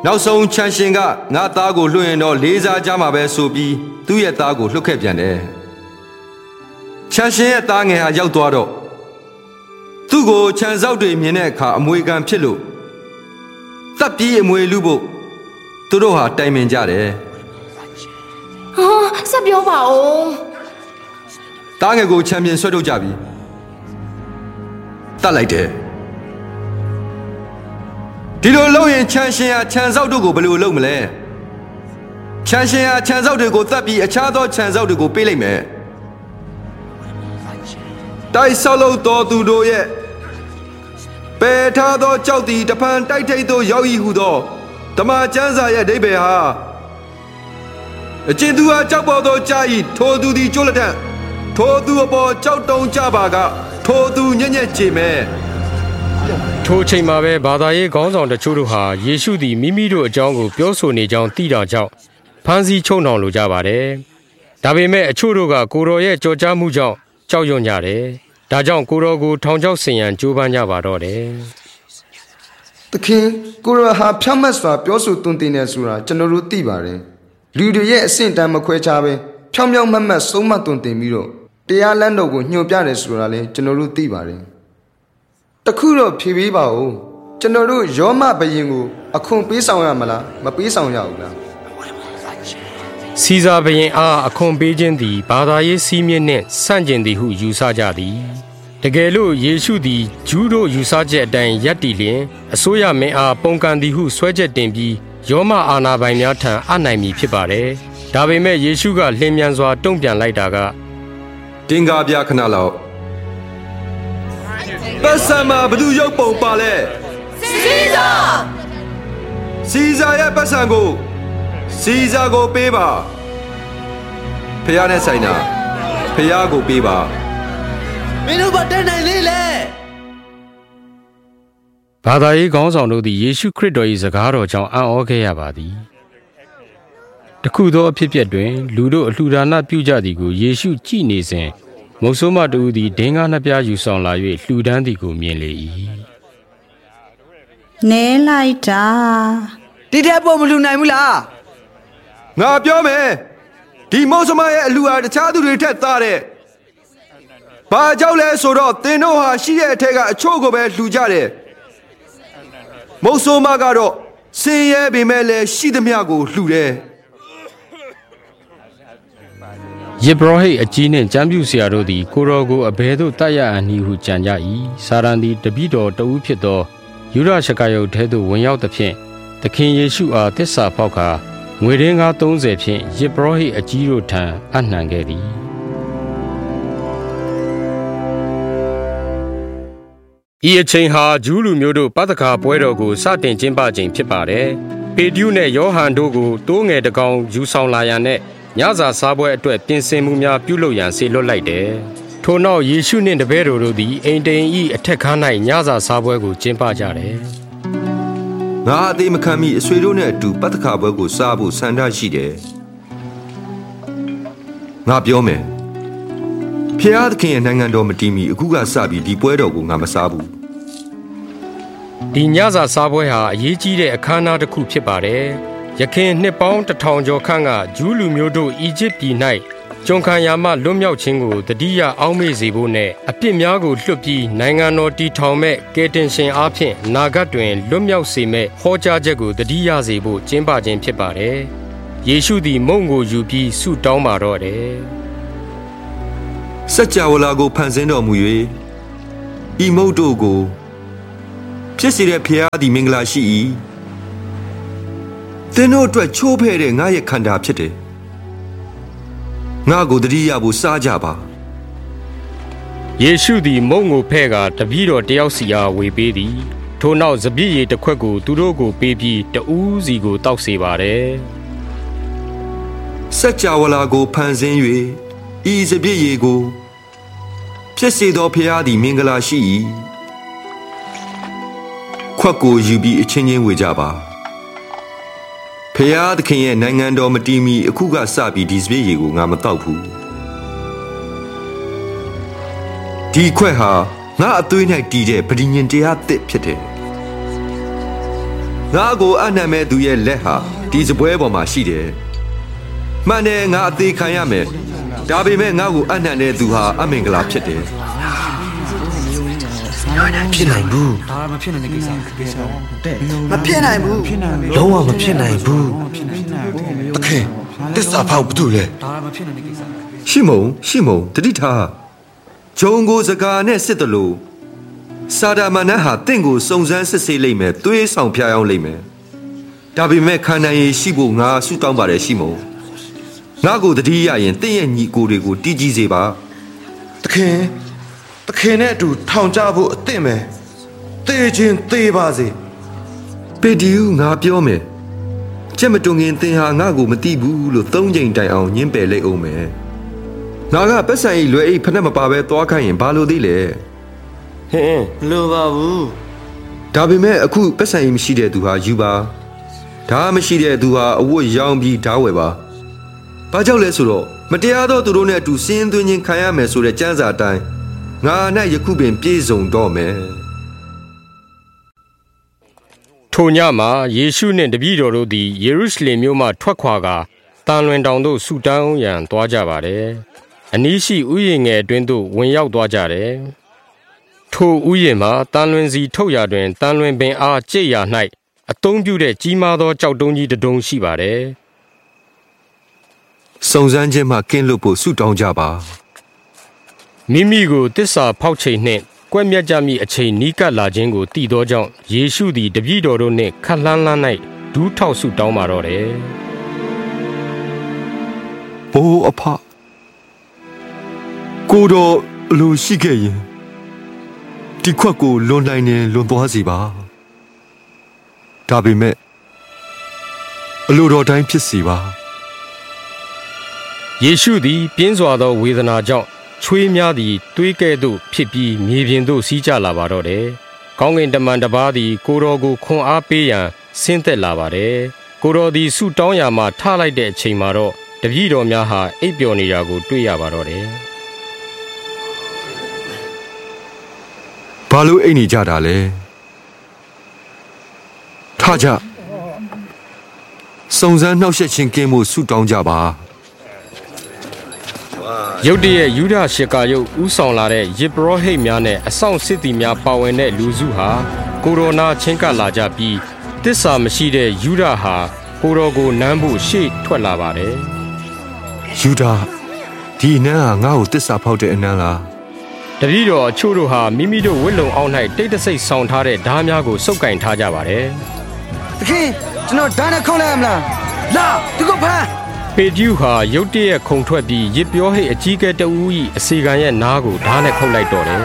နောက်ဆုံးချမ်းရှင်ကငါသားကိုလွှတ်ရင်တော့လေးစားကြမှာပဲဆိုပြီးသူ့ရဲ့သားကိုလွှတ်ခဲ့ပြန်တယ်ချမ်းရှင်ရဲ့သားငယ်ဟာရောက်သွားတော့သူ့ကိုခြံစောက်တွေမြင်တဲ့အခါအမွေခံဖြစ်လို့တပ်ပြီးအမွေလူဖို့သူတို့ဟာတိုင်ပင်ကြတယ်ဟာဆက်ပြောပါဦးသားငယ်ကိုချန်ပီယံဆွဲထုတ်ကြပြီတတ်လိုက်တယ်ဒီလိုလုပ်ရင်ချန်ရှင်ဟာခြံစောက်တို့ကိုဘယ်လိုလုပ်မလဲခြံရှင်ဟာခြံစောက်တွေကိုတတ်ပြီးအခြားသောခြံစောက်တွေကိုပေးလိုက်မယ်တိုက်ဆောက်လို့တော်သူတို့ရဲ့ပယ်ထားသောကြောက်တီတဖန်တိုက်ထိတ်သို့ရောက်ဤဟုသောဓမ္မကျမ်းစာရဲ့အဓိပ္ပာယ်ဟာအကျဉ်သူဟာကြောက်ပေါ်သောကြာဤထိုသူသည်ကျိုးလက်ထက်ထိုသူအပေါ်ကြောက်တုံးကြပါကထိုသူညံ့ညက်ကြည်မယ်ထိုအချိန်မှာပဲဘာသာရေးခေါင်းဆောင်တချို့တို့ဟာယေရှုသည်မိမိတို့အကြောင်းကိုပြောဆိုနေကြောင်းသိတာကြောင့်ဖမ်းဆီးချုပ်နှောင်လိုကြပါတယ်ဒါပေမဲ့အချို့တို့ကကိုတော်ရဲ့ကြော်ကြားမှုကြောင့်ကြောက်ရွံ့ကြတယ်ဒါကြောင့်ကိုတော်ကိုထောင်ချောက်ဆင်ရန်ကြိုးပမ်းကြပါတော့တယ်သခင်ကိုရဟာဖြတ်မတ်စွာပြောဆိုသွန်သင်နေဆိုတာကျွန်တော်တို့သိပါတယ်လူတွေရဲ့အဆင့်တန်းမခွဲခြားပဲဖြောင်းဖြောင်းမတ်မတ်ဆုံးမသွန်သင်ပြီးတော့တရားလမ်းတော်ကိုညွှန်ပြတယ်ဆိုတာလည်းကျွန်တော်တို့သိပါတယ်တခုတော့ဖြေပေးပါဦးကျွန်တော်တို့ယောမဘယင်ကိုအခွန်ပေးဆောင်ရမလားမပေးဆောင်ရဘူးလားစီဇာဘယင်အားအခွန်ပေးခြင်းသည်ဘာသာရေးစည်းမျဉ်းနှင့်ဆန့်ကျင်သည်ဟုယူဆကြသည်တကယ်လို့ယေရှုသည်ဂျူးတို့ယူဆချက်အတိုင်းယက်တီလျင်အစိုးရမင်းအားပုံကန်သည်ဟုဆွဲချက်တင်ပြီးယောမအာနာပိုင်များထံအနိုင်မည်ဖြစ်ပါတယ်ဒါပေမဲ့ယေရှုကလင်းမြန်စွာတုံ့ပြန်လိုက်တာကတင်ကားပြခဏလောက်ပတ်စံမှာဘသူရုပ်ပုံပါလဲစီဇာစီဇာရဲ့ပတ်စံကိုစီဇာကိုပေးပါဖះနဲ့ဆိုင်တာဖះကိုပေးပါမင်းတို့ဘာတက်နိုင်လေလဲဘာသာရေးခေါင်းဆောင်တို့သည်ယေရှုခရစ်တော်၏စကားတော်ကြောင့်အံ့ဩခဲ့ရပါသည်တခုသောအဖြစ်အပျက်တွင်လူတို့အလှူဒါနပြုကြသည်ကိုယေရှုကြည့်နေစဉ်မုတ်ဆိုးမတူသည်ဒင်းကားနှစ်ပြားယူဆောင်လာ၍လှူဒန်းသည်ကိုမြင်လေ၏နဲလိုက်တာဒီတဲ့ပေါ်မလှူနိုင်ဘူးလားငါပြောမယ်ဒီမုတ်ဆိုးမရဲ့အလှူဟာတခြားသူတွေထက်သားတဲ့ဘာကြောင့်လဲဆိုတော့သင်တို့ဟာရှိတဲ့အထက်ကအချို့ကိုပဲလှူကြတယ်မုတ်ဆိုးမကတော့စင်ရဲပေမဲ့လည်းရှိသမျှကိုလှူတယ်ယေဘရဟိတ်အကြီးနှင့်ကျမ်းပြုဆရာတို့သည်ကိုတော်ကိုအဘယ်သို့တတ်ရအန်ဟုကြံကြ၏စာရန်သည်တပည့်တော်တဦးဖြစ်သောယူဒရှကာယုတ်ထဲသို့ဝင်ရောက်သဖြင့်သခင်ယေရှုအားသစ္စာဖောက်ကာငွေရင်းကားသုံးဆယ်ဖြင့်ယေဘရဟိတ်အကြီးတို့ထံအနှံခဲ့သည်ဤအချိန်ဟာဂျူးလူမျိုးတို့ပသခါပွဲတော်ကိုစတင်ကျင်းပခြင်းဖြစ်ပါတယ်ပေတရုနှင့်ယောဟန်တို့ကိုတိုးငယ်တကောင်ယူဆောင်လာရန်နဲ့ညစာစားပွဲအတွက်ပြင်ဆင်မှုများပြုလုပ်ရန်ဆေလွတ်လိုက်တယ်။ထို့နောက်ယေရှုနှင့်တပည့်တော်တို့သည်အိမ်တိန်၏အထက်ခန်း၌ညစာစားပွဲကိုကျင်းပကြတယ်။ငါအသေးမခံမီအဆွေတို့နဲ့အတူပတ္တခါပွဲကိုစားဖို့ဆန္ဒရှိတယ်။ငါပြောမယ်။ဖျားသခင်ရဲ့နိုင်ငံတော်မတည်မီအခုကစပြီးဒီပွဲတော်ကိုငါမစားဘူး။ဒီညစာစားပွဲဟာအရေးကြီးတဲ့အခမ်းအနားတစ်ခုဖြစ်ပါတယ်။ယခင်နှစ်ပေါင်းတစ်ထောင်ကျော်ခန့်ကဂျူးလူမျိုးတို့အီဂျစ်ပြည်၌ကျွန်ခံရာမှလွတ်မြောက်ခြင်းကိုတတိယအောက်မေ့စေဖို့နဲ့အပြစ်များကိုလွှတ်ပြီးနိုင်ငံတော်တည်ထောင်မဲ့ကယ်တင်ရှင်အားဖြင့်နာဂတ်တွင်လွတ်မြောက်စေမဲ့ဟောကြားချက်ကိုတတိယစေဖို့ကျင်းပခြင်းဖြစ်ပါတယ်။ယေရှုသည်မုန့်ကိုယူပြီးဆုတောင်းပါတော့တယ်။စัจ java လာကိုဖန်ဆင်းတော်မူ၍ဤမုန့်တို့ကိုဖြစ်စေတဲ့ဖျားသည်မင်္ဂလာရှိ၏သင်တို့အတွက်ချိုးဖဲ့တဲ့ငါရဲ့ခန္ဓာဖြစ်တယ်ငါကိုတတိယဖို့စားကြပါယေရှုသည်မုန့်ကိုဖဲ့ကာတပည့်တော်တယောက်စီအားဝေပေးသည်ထို့နောက်စပျစ်ရည်တစ်ခွက်ကိုသူတို့ကိုပေးပြီးတဦးစီကိုတောက်စေပါတယ်စัจ java လာကိုဖန်ဆင်း၍ဤစပျစ်ရည်ကိုဖြစ်စေသောဖျားသည်မင်္ဂလာရှိ၏ခွက်ကိုယူပြီးအချင်းချင်းဝေကြပါဖျားသခင်ရဲ့နိုင်ငံတော်မတည်မီအခုကစပြီးဒီစပျစ်ရည်ကိုငါမတောက်ဘူးဒီခွက်ဟာငါအသွေး၌တည်တဲ့ပဋိညာဉ်တရားသစ်ဖြစ်တယ်ငငါကိုအနှံ့မဲ့သူရဲ့လက်ဟာဒီစပွဲပေါ်မှာရှိတယ်မှန်တယ်ငါအသေးခံရမယ်ဒါပေမဲ့ငါ့ကိုအနှံ့တဲ့သူဟာအမင်္ဂလာဖြစ်တယ်ဖြစ်နိုင်ဘူးဒါမဖြစ်နိုင်တဲ့ကိစ္စတဲ့မဖြစ်နိုင်ဘူးလုံးဝမဖြစ်နိုင်ဘူးတခင်တစ္ဆာဖောက်ဘာလို့လဲဒါမဖြစ်နိုင်တဲ့ကိစ္စရှိမုံရှိမုံတတိထားဂျုံကိုစကားနဲ့စစ်တယ်လို့စာဒမနတ်ဟာတင့်ကိုစုံစမ်းစစ်ဆေးလိမ့်မယ်သွေးဆောင်ဖျားအောင်လိမ့်မယ်ဒါပေမဲ့ခန္ဓာရည်ရှိဖို့ငါဆုတောင်းပါတယ်ရှိမုံငါကိုတတိယရင်တင့်ရဲ့ညီကိုတွေကိုတီးကြည့်စေပါတခင်တခင်နဲ့အတူထောင်ကြဖို့အသင့်မယ်သေခြင်းသေပါစေပေဒီယူငါပြောမယ်ချက်မတုံငင်သင်ဟာငါကိုမတိဘူးလို့သုံးချိန်တိုင်အောင်ညှင်းပယ်လိုက်အောင်မယ်ငါကပတ်စံကြီးလွယ်အိတ်ဖက်နဲ့မပါပဲသွားခိုင်းရင်ဘာလို့သေးလဲဟင်းလိုပါဘူးဒါပေမဲ့အခုပတ်စံကြီးမရှိတဲ့သူဟာယူပါဒါမရှိတဲ့သူဟာအဝတ်ရောင်းပြီးဓာဝယ်ပါဘာကြောင့်လဲဆိုတော့မတရားသောသူတို့နဲ့အတူစင်းသွင်းခြင်းခံရမယ်ဆိုတဲ့ကျမ်းစာအတိုင်းငါနဲ့ယခုပင်ပြည့်စုံတော့မယ်ထိုညမှာယေရှုနှင့်တပည့်တော်တို့သည်ယေရုရှလင်မြို့မှထွက်ခွာကာတန်လွင်တောင်သို့ဆုတောင်းရန်သွားကြပါတယ်အနီးရှိဥယျာဉ်ငယ်အတွင်းသို့ဝင်ရောက်သွားကြတယ်ထိုဥယျာဉ်မှာတန်လွင်စီထုတ်ရာတွင်တန်လွင်ပင်အားကျိတ်ရာ၌အသုံးပြုတဲ့ကြီးမားသောကြောက်တုံးကြီးတစ်တုံးရှိပါတယ်စုံစမ်းခြင်းမှကင်းလွတ်ဖို့ဆုတောင်းကြပါမိမိကိုတစ္ဆာဖောက်ချိန်နှင့်ကွက်မြတ်ကြမိအချိန်နီးကပ်လာခြင်းကိုတည်သောကြောင့်ယေရှုသည်တပည့်တော်တို့နှင့်ခက်လှမ်းလှမ်း၌ဒူးထောက်ဆုတောင်းပါတော့တယ်။အိုးအဖကိုတော်လူရှိခဲ့ရင်ဒီခွက်ကိုလွန်နိုင်နေလွန်သွားစီပါ။ဒါပေမဲ့အလိုတော်တိုင်းဖြစ်စီပါယေရှုသည်ပြင်းစွာသောဝေဒနာကြောင့်ချွေးများသည်သွေးကဲ့သို့ဖြစ်ပြီးမြေပြင်သို့စီးကျလာပါတော့တယ်။ကောင်းကင်တမန်တစ်ပါးသည်ကိုတော်ကိုခွန်အားပေးရန်ဆင်းသက်လာပါတယ်။ကိုတော်သည်ဆုတောင်းရာမှာထလိုက်တဲ့အချိန်မှာတော့တပည့်တော်များဟာအိပ်ပျော်နေတာကိုတွေ့ရပါတော့တယ်။ဘာလို့အိပ်နေကြတာလဲ။ထကြစုံစမ်းနှောက်ယှက်ခြင်းကင်းမှုဆုတောင်းကြပါရုတ်တရက်ယူဒရှကာယုတ်ဥဆောင်လာတဲ့ယေဘရဟိတ်များနဲ့အဆောင်စစ်သည်များပါဝင်တဲ့လူစုဟာကိုရိုနာချင်းကပ်လာကြပြီးတစ္ဆာမရှိတဲ့ယူဒဟာကိုရောကိုနမ်းဖို့ရှေ့ထွက်လာပါတယ်ယူဒဒီနန်းဟာငါ့ကိုတစ္ဆာဖောက်တဲ့အနန်းလားတပည့်တော်အချို့တို့ဟာမိမိတို့ဝတ်လုံအောက်၌တိတ်တဆိတ်ဆောင်ထားတဲ့ဓားများကိုစုပ်ကင်ထားကြပါတယ်တခင်ကျွန်တော်ဓာတ်နဲ့ခုံးလိုက်ရမလားလာသူကဖမ်းပေဒျူဟာရုတ်တရက်ခုန်ထွက်ပြီးရစ်ပြောဟိတ်အကြီးကဲတအူး၏အစီခံရဲ့နားကိုဓာတ်နဲ့ခုတ်လိုက်တော့တယ်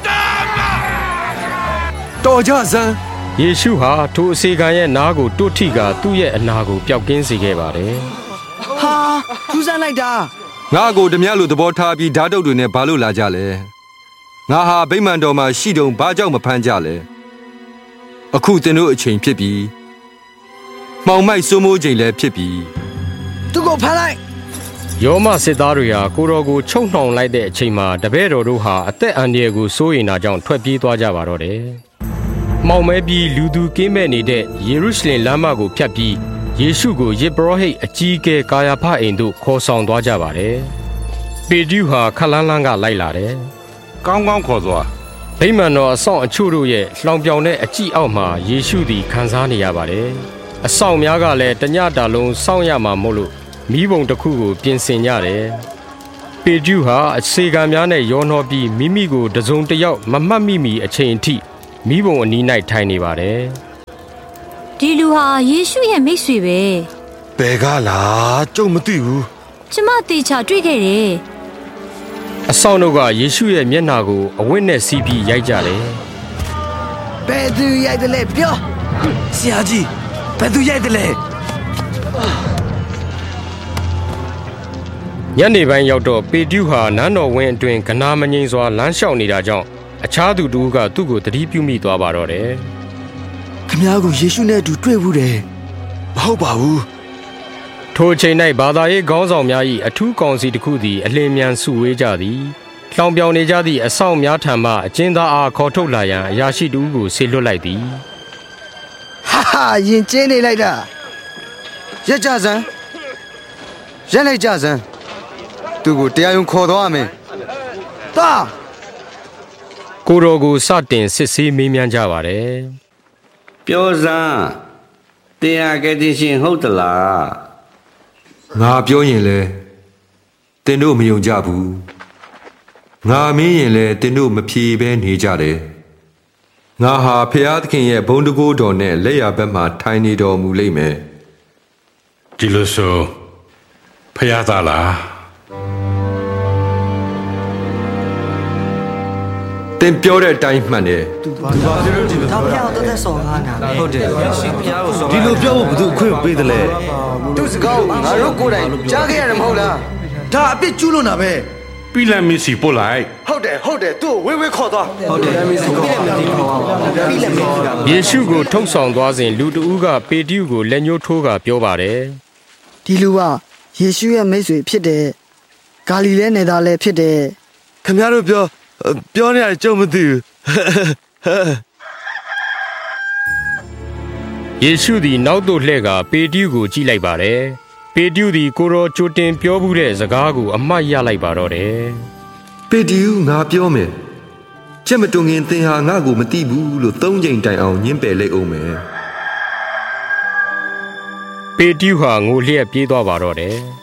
တော်ကြစမ်းယေရှုဟာထိုအစီခံရဲ့နားကိုတွတ်ထိကသူ့ရဲ့အနာကိုပျောက်ကင်းစေခဲ့ပါတယ်ဟာထူးဆန်းလိုက်တာငါကိုဓမြလိုသဘောထားပြီးဓာတ်တုပ်တွေနဲ့ဘာလို့လာကြလဲငါဟာဗိမာန်တော်မှာရှိတုံဘာကြောင့်မဖမ်းကြလဲအခုသင်တို့အချိန်ဖြစ်ပြီးမှောင်မိုက်စိုးမိုးချိန်လည်းဖြစ်ပြီးသူကိုဖမ်းလိုက်ယောမစစ်သားတွေဟာကိုတော်ကိုချုပ်နှောင်လိုက်တဲ့အချိန်မှာတပည့်တော်တို့ဟာအသက်အန္တရာယ်ကိုစိုးရိမ်တာကြောင့်ထွက်ပြေးသွားကြပါတော့တယ်။မှောင်မဲပြီးလူသူကင်းမဲ့နေတဲ့ယေရုရှလင်လမ်းမကိုဖြတ်ပြီးယေရှုကိုယေဘရဟိတ်အကြီးအကဲကာယာဖအိမ်သို့ခေါ်ဆောင်သွားကြပါတယ်။ပေဒျူဟာခလန်းလန်းကလိုက်လာတယ်။ကောင်းကောင်းခေါ်သွားဗိမာန်တော်အဆောင်အချို့တို့ရဲ့လှောင်ပြောင်တဲ့အကြည့်အောက်မှာယေရှုသည်ခံစားနေရပါတယ်။အဆောင်များကလည်းတညတာလုံးစောင့်ရမှာမို့လို့မိဘုံတစ်ခုကိုပြင်ဆင်ကြတယ်။ပေဒျူဟာအစေခံများနဲ့ရောနှောပြီးမိမိကိုတစုံတစ်ယောက်မမှတ်မိမီအချိန်အထိမိဘုံအနီး၌ထိုင်နေပါတယ်။ဒီလူဟာယေရှုရဲ့မိတ်ဆွေပဲ။ဘယ်ကလားကျုပ်မသိဘူး။ကျမတေချာတွေ့ခဲ့တယ်။အဆောင်တို့ကယေရှုရဲ့မျက်နှာကိုအဝတ်နဲ့စီးပြီးရိုက်ကြတယ်။ဘယ်သူရိုက်တယ်လဲပြော။ဆရာကြီးဘယ်သူရိုက်တယ်လဲ။ညနေပိုင်းရောက်တော့ပေဒျူဟာနန်းတော်ဝင်းအတွင်းကနာမငိမ့်စွာလမ်းလျှောက်နေတာကြောင့်အခြားသူတူကသူ့ကိုသတိပြုမိသွားပါတော့တယ်။ခင်ဗျားကိုယေရှုနဲ့အတူတွေ့ဘူးတယ်။မဟုတ်ပါဘူး။ထိုအချိန်၌ဘာသာရေးခေါင်းဆောင်များ၏အထူးကောင်စီတစ်ခုသည်အလင်းမြန်စုဝေးကြသည်။လှောင်ပြောင်နေကြသည့်အဆောင်များထံမှအကျဉ်းသားအားခေါ်ထုတ်လာရန်အရာရှိတူကိုဆေလွတ်လိုက်သည်။ဟာဟာရင်ကျင်းနေလိုက်တာရက်ကြစမ်းရက်လိုက်ကြစမ်းသူ့ကိုတရားရုံးခေါ်သွားမယ်တာကိုတော်ကိုစတင်စစ်ဆေးမေးမြန်းကြပါတယ်ပြောစမ်းတရားကတိရှင်ဟုတ်သလားငါပြောရင်လဲတင်တို့မယုံကြဘူးငါမင်းရင်လဲတင်တို့မဖြေဘဲနေကြတယ်ငါဟာဖျားသခင်ရဲ့ဘုံတကိုးတော်နဲ့လက်ရဘက်မှာထိုင်နေတော်မူလိမ့်မယ်ဒီလိုဆိုဖျားသားလားတင်ပြောတဲ့အတိုင်းမှန်တယ်ဒါဖျားတော့တဲ့ဆော်ကားနာဟုတ်တယ်ဒီလိုပြောဖို့ဘယ်သူအခွင့်ပေးတယ်လဲသူ့စကားကိုငါတို့ကိုယ်တိုင်ကြားခဲ့ရတယ်မဟုတ်လားဒါအပြစ်ကျူးလွန်တာပဲပြီးလမ်းမစီပို့လိုက်ဟုတ်တယ်ဟုတ်တယ်သူ့ကိုဝေးဝေးခေါ်သွားဟုတ်တယ်ပြီးလက်မင်းယေရှုကိုထုတ်ဆောင်သွားစဉ်လူတဦးကပေတရုကိုလက်ညှိုးထိုးကပြောပါတယ်ဒီလူကယေရှုရဲ့မိတ်ဆွေဖြစ်တယ်ဂါလိလဲနယ်သားလည်းဖြစ်တယ်ခင်ဗျားတို့ပြောပြောနေရတယ်ကြုံမသိဘူးယေရှုသည်နောက်သို့လှည့်ကာပေတရုကိုကြည့်လိုက်ပါတယ်ပေတရုသည်ကိုတော်ကြိုတင်ပြောမှုတဲ့စကားကိုအမှတ်ရလိုက်ပါတော့တယ်ပေတရုငါပြောမယ်ကြက်မတုံငင်သင်ဟာငါ့ကိုမသိဘူးလို့သုံးချိန်တိုင်အောင်ညှင်းပယ်လိုက်အောင်မယ်ပေတရုဟာငိုလျက်ပြေးသွားပါတော့တယ်